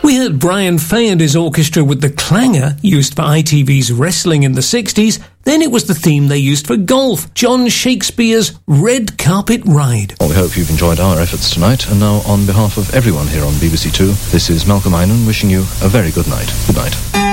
We heard Brian Fay and his orchestra with the clanger used for ITV's wrestling in the 60s. Then it was the theme they used for golf, John Shakespeare's Red Carpet Ride. Well, we hope you've enjoyed our efforts tonight. And now, on behalf of everyone here on BBC Two, this is Malcolm Einan wishing you a very good night. Good night.